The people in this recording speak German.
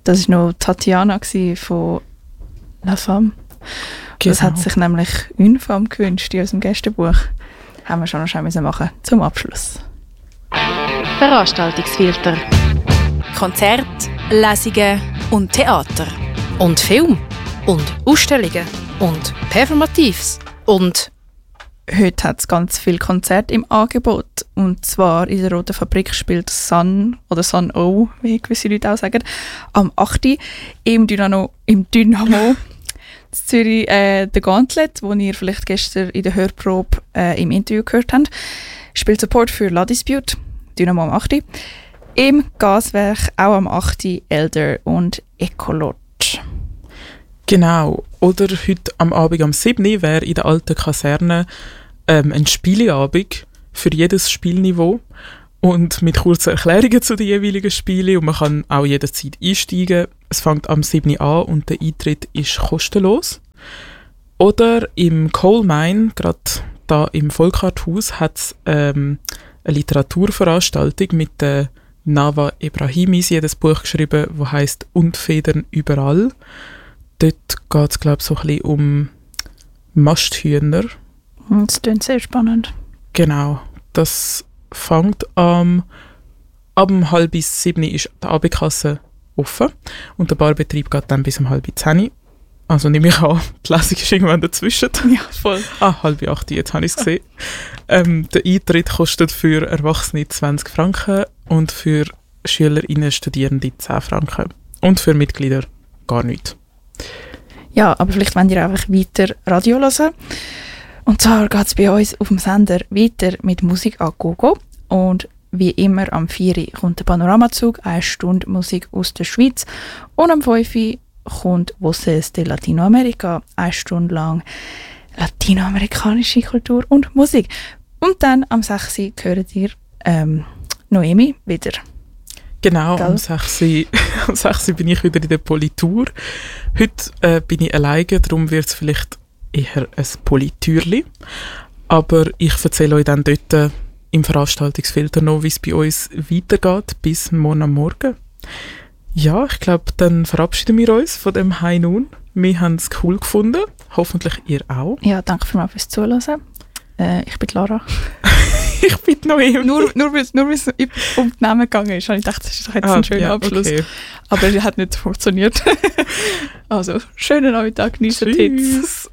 Das war noch Tatjana von La Femme. Genau. Das hat sich nämlich une Femme gewünscht in unserem Gästebuch. Haben wir schon noch schnell machen zum Abschluss. Veranstaltungsfilter. Konzert, Lesungen und Theater. Und Film. Und Ausstellungen. Und Performatives. Und Heute hat es ganz viele Konzerte im Angebot. Und zwar in der Roten Fabrik spielt Sun oder Sun O, wie gewisse Leute auch sagen, am 8. im Dynamo in Zürich der Gauntlet, wo ihr vielleicht gestern in der Hörprobe im Interview gehört habt, spielt Support für La Dispute, Dynamo am 8. Im Gaswerk auch am 8. Elder und Ecolot. Genau. Oder heute am Abend am 7. wäre in der alten Kaserne ein Spieleabend für jedes Spielniveau und mit kurzen Erklärungen zu den jeweiligen Spielen und man kann auch jederzeit einsteigen. Es fängt am 7. an und der Eintritt ist kostenlos. Oder im Coal Mine, gerade da im Volkart-Haus, hat es eine Literaturveranstaltung mit der Nava Ebrahimi. Sie hat ein Buch geschrieben, das heisst «Und Federn überall». Dort geht es, glaube ich, so ein bisschen um Masthühner. Das klingt sehr spannend. Genau. Das fängt ab 6:30 ist die Abendkasse offen und der Barbetrieb geht dann bis um 7:30. Also nehme ich an, die Lesung ist irgendwann dazwischen. Ja, voll. 7:30, jetzt habe ich es gesehen. Der Eintritt kostet für Erwachsene 20 Franken und für SchülerInnen, Studierende 10 Franken. Und für Mitglieder gar nichts. Ja, aber vielleicht wollt ihr einfach weiter Radio hören. Und zwar geht es bei uns auf dem Sender weiter mit Musik a Gogo. Und wie immer am 4 Uhr kommt der Panoramazug, 1 Stunde Musik aus der Schweiz. Und am 5 Uhr kommt Voces de Latinoamerica, 1 Stunde lang latinoamerikanische Kultur und Musik. Und dann am 6 Uhr hört ihr Noemi wieder. Genau, Gell? am 6. Uhr bin ich wieder in der Politur. Heute bin ich alleine, darum wird es vielleicht eher ein Politürli. Aber ich erzähle euch dann dort im Veranstaltungsfilter noch, wie es bei uns weitergeht, bis morgen am Morgen. Ja, ich glaube, dann verabschieden wir uns von dem High Noon. Wir haben es cool gefunden. Hoffentlich ihr auch. Ja, danke vielmals fürs Zuhören. Ich bin Lara. Ich bin Noemi. Nur weil es um die Namen gegangen ist, habe ich gedacht, das ist doch jetzt ein schöner Abschluss. Okay. Aber es hat nicht funktioniert. Also, schönen Nachmittag, genießen die Hits. Tschüss.